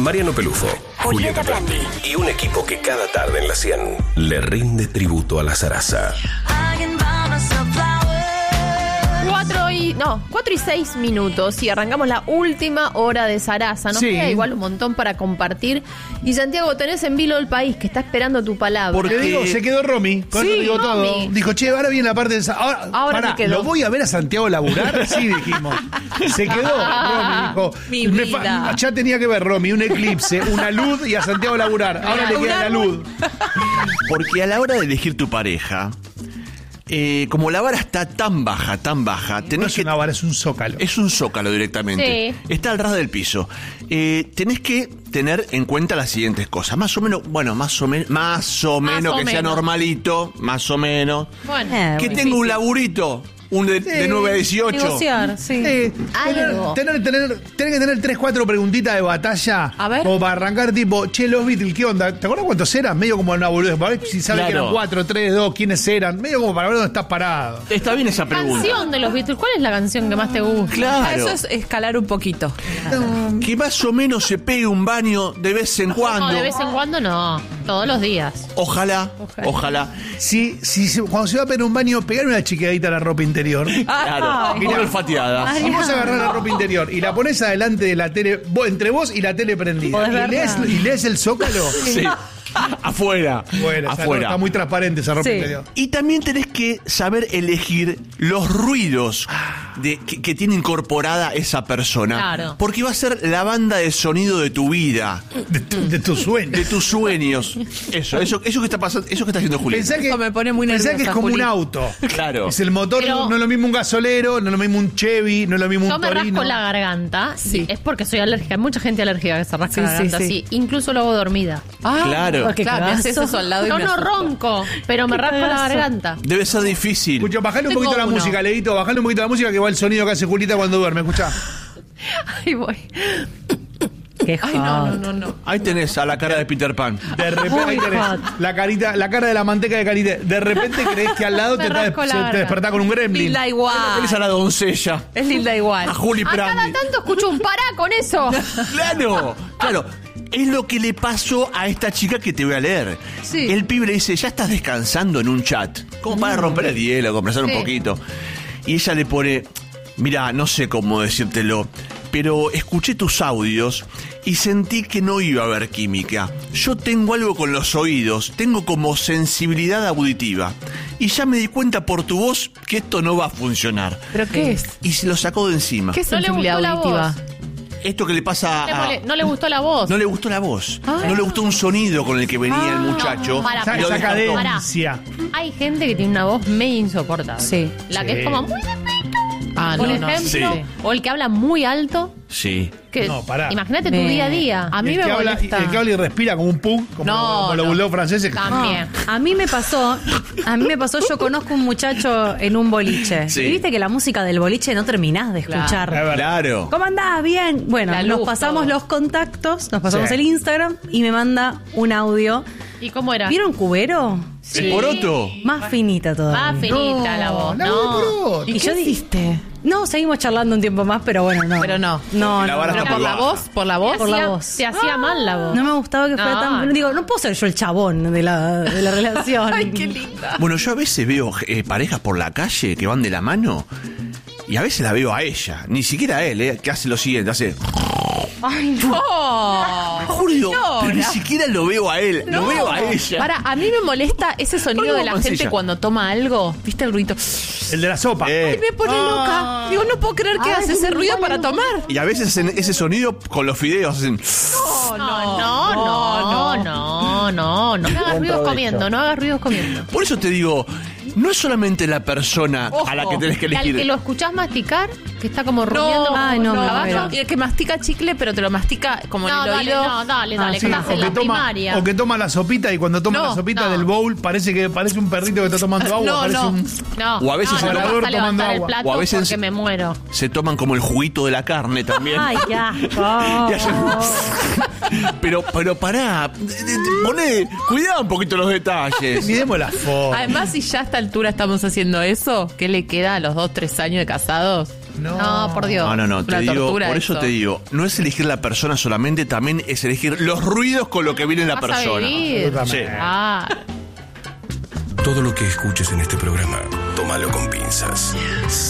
Mariano Pelufo, Julieta Prandi y un equipo que cada tarde en la 100 le rinde tributo a la zaraza. 4 y 6 minutos y arrancamos la última hora de Zaraza. Nos queda igual un montón para compartir. Y Santiago, tenés en vilo el país que está esperando tu palabra. Porque digo, se quedó Romy. Con eso digo Romy. todo. Dijo, che, ahora viene la parte de ahora me quedó. ¿lo voy a ver a Santiago laburar? Sí, dijimos. Se quedó Romy, dijo. Mi vida. Ya tenía que ver Romy, un eclipse, una luz y a Santiago laburar. Ahora le queda la luz. Porque a la hora de elegir tu pareja, como la vara está tan baja, tenés no es que... una vara, es un zócalo. Es un zócalo directamente. Sí. Está al ras del piso. Tenés que tener en cuenta las siguientes cosas. Más o menos que sea normalito, más o menos. Bueno, que tenga un laburito. De 9 a 18. Negociar, sí. Algo. Tenés que tener 3, 4 preguntitas de batalla. A ver. Como para arrancar tipo, che, los Beatles, ¿qué onda? ¿Te acuerdas cuántos eran? Medio como una boludez. Para ver si sabes que eran 4, 3, 2, quiénes eran. Medio como para ver dónde estás parado. Está bien esa pregunta. Canción de los Beatles. ¿Cuál es la canción que más te gusta? Claro. Eso es escalar un poquito. Que más o menos se pegue un baño de vez en cuando. No, de vez en cuando no. Todos los días. Ojalá. Si cuando se va a pegar un baño, pegar una chiquedita a la ropa interior. Claro. Mirá. Con olfateada. Si vos agarrás la ropa interior y la pones adelante de la tele, entre vos y la tele prendida, y lees el zócalo. Sí. Afuera. Bueno, afuera. Está muy transparente esa ropa Sí. interior. Y también tenés que saber elegir los ruidos que tiene incorporada esa persona. Claro. Porque va a ser la banda de sonido de tu vida. De tus sueños. De tus sueños. Eso que está pasando, eso que está haciendo Julián. Pensá que, Eso me pone muy pensá nerviosa, que es como Juli. un auto. Claro. Es el motor, Pero- no es lo mismo un gasolero, no es lo mismo un Chevy, no es lo mismo Yo un me Torino. rasco la garganta. Sí. Es porque soy alérgica. Hay mucha gente alérgica que se rasca Sí, la garganta sí, así. Incluso lo hago dormida. Claro. Porque me haces eso al lado y Yo me no asusto. ronco, pero me rasco la garganta. Debe ser difícil. Escucha, bajale un Tengo poquito la uno. música, Leito, bajale un poquito la música que va el sonido que hace Julita cuando duerme, escuchá. Ahí voy. Qué Ay, no. Ahí tenés a la cara de Peter Pan. De repente ahí tenés la cara de la manteca de Carité. De repente crees que al lado Me te rasco la garganta. despertás con un gremlin. Linda igual. Tenés a la doncella. Es linda igual. A Juli A cada Prandi. tanto escucho un pará con eso. Claro. Es lo que le pasó a esta chica que te voy a leer. Sí. El pibe le dice, ya estás descansando en un chat. Como para romper el hielo, conversar un Sí. poquito. Y ella le pone, mira, no sé cómo decírtelo, pero escuché tus audios y sentí que no iba a haber química. Yo tengo algo con los oídos, tengo como sensibilidad auditiva. Y ya me di cuenta por tu voz que esto no va a funcionar. ¿Pero qué es? Y se lo sacó de encima. ¿Qué es No le sensibilidad gustó la auditiva? voz. Esto que le pasa a... No le gustó la voz. No le gustó la voz. No le gustó un sonido con el que venía el muchacho. Para, Esa, y lo esa descartó. cadencia. Hay gente que tiene una voz medio insoportable. Sí. La que Sí. es como muy... Ah, Por no, ejemplo, Sí. o el que habla muy alto. Sí. Que, No, pará. Imagínate tu día a día. A mí el me que habla, molesta. el que habla y respira como un pug, como los bulldogs franceses. También. A mí me pasó, yo conozco un muchacho en un boliche. Sí. Y viste que la música del boliche no terminás de escuchar. Claro. ¿Cómo andás? Bien. Bueno, La nos luz, pasamos todo. los contactos, nos pasamos Sí. el Instagram y me manda un audio. ¿Y cómo era? ¿Vieron Cubero? ¿El poroto? Más finita todavía. Más finita la voz. la No. voz ¿Y qué hiciste? No, seguimos charlando un tiempo más, pero bueno, no. Pero no. No, La vara no. está Pero por muy la baja. voz, por la voz. Por la Hacía- voz. Te hacía mal la voz. No me gustaba que fuera No. tan... Digo, no puedo ser yo el chabón de la relación. Ay, qué linda. Bueno, yo a veces veo parejas por la calle que van de la mano y a veces la veo a ella, ni siquiera a él, que hace lo siguiente, hace... Ay, no. Julio, señora. pero ni siquiera lo veo a él, lo veo a ella. Para, a mí me molesta ese sonido Ponle de la mancilla. gente cuando toma algo. ¿Viste el ruido? El de la sopa. Ay, me pone loca. Digo, no puedo creer que hace ese ruido para tomar. Y a veces hacen ese sonido con los fideos, hacen... No hagas ruidos comiendo, no hagas ruidos comiendo. Por eso te digo, no es solamente la persona a la que tenés que Y al que elegir. lo escuchás masticar, que está como rumiando como Ay, no, me caballo. muero. Y el que mastica chicle, pero te lo mastica como en No, el dale, oído. no, dale, Ah, sí, estás en la primaria. o que toma la sopita y cuando toma No, la sopita no. del bowl parece un perrito que está tomando agua. No, parece no. un... No, O a veces no, el no vas orador a levantar tomando el agua. plato O a veces- porque me muero. Se toman como el juguito de la carne también. Ay, ya. Y hacen- pero pará, cuidá un poquito los detalles. Miremos las fotos. Además, si ya a esta altura estamos haciendo eso, ¿qué le queda a los 2-3 años de casados? No, por Dios. No, te Una digo, tortura por eso eso. te digo, no es elegir la persona solamente, también es elegir los ruidos con lo que viene la Vas a persona. vivir. Sí. Ah, Todo lo que escuches en este programa, tómalo con pinzas.